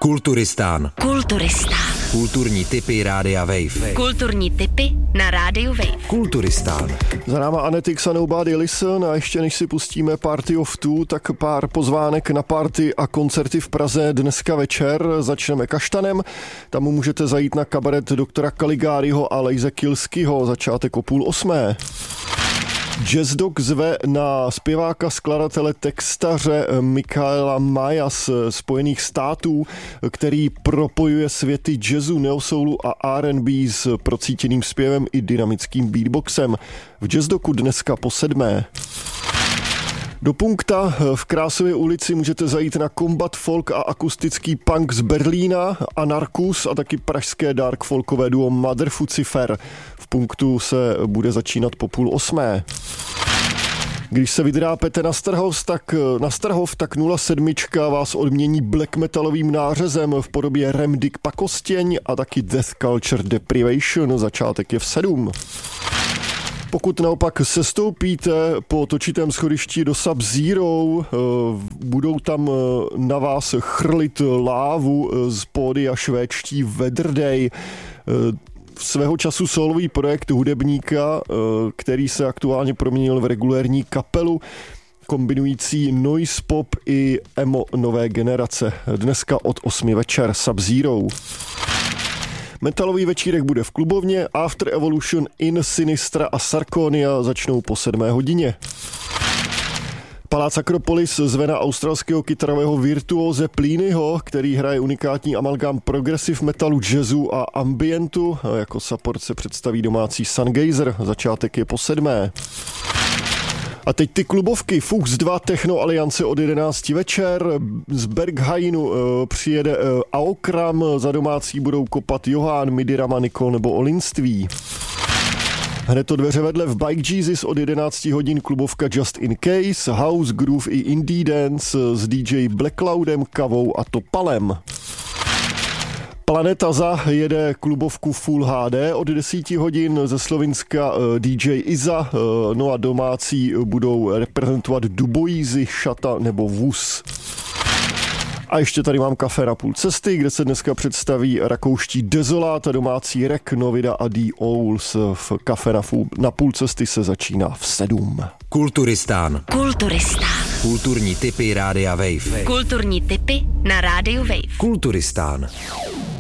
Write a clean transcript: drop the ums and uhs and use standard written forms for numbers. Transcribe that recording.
Kulturistán. Kulturistán. Kulturní tipy Rádia Wave. Kulturní tipy na Rádiu Wave. Kulturistán. Za náma Anetics a Nobody Listen a ještě než si pustíme Party of Two, tak pár pozvánek na party a koncerty v Praze dneska večer. Začneme Kaštanem, tam můžete zajít na kabaret doktora Kaligáriho a Lejze Kilskyho, začátek o 7:30. Jazz Dog zve na zpěváka, skladatele, textaře Michaela Maya z Spojených států, který propojuje světy jazzu, neosoulu a R&B s procítěným zpěvem i dynamickým beatboxem. V Jazz Dogu dneska po 7:00. Do Punkta v Krásově ulici můžete zajít na kombat folk a akustický punk z Berlína, Anarchus a taky pražské dark folkové duo Mother Fucifer. V Punktu se bude začínat po 7:30. Když se vydrápete na Strhov, tak 07 vás odmění black metalovým nářezem v podobě Remdick Pakostěň a taky Death Culture Deprivation. Začátek je v 7. Pokud naopak sestoupíte po točitém schodišti do Sub-Zero, budou tam na vás chrlit lávu z pódia švédští Weatherday. Svého času solový projekt hudebníka, který se aktuálně proměnil v regulérní kapelu, kombinující noise pop i emo nové generace. Dneska od 8 večer Sub-Zero. Metalový večírek bude v klubovně, After Evolution, In Sinistra a Sarkonia začnou po 7:00. Palác Akropolis zve na australského kytarového virtuóze Plínyho, který hraje unikátní amalgám progressive metalu, jazzu a ambientu. Jako support se představí domácí Sungazer, začátek je po 7:00. A teď ty klubovky. Fuchs 2 Techno Aliance od 11 večer. Z Berghainu přijede Aokram, za domácí budou kopat Johan, Midirama, Nikol nebo Olinství. Hned to dveře vedle v Bike Jesus od 11 hodin klubovka Just in Case, House, Groove i Indie Dance s DJ Black Cloudem, Kavou a Topalem. Planeta Za jede klubovku Full HD od 10 hodin, ze Slovinska DJ Iza, no a domácí budou reprezentovat Duboeasy, Šata nebo Vus. A ještě tady mám Kafe na půl cesty, kde se dneska představí rakouští Desolát a domácí Rek, Novida a The Owls. V Kafe na půl cesty se začíná v 7. Kulturistán. Kulturistán. Kulturní tipy Rádia Wave. Kulturní tipy na Rádiu Wave. Kulturistán.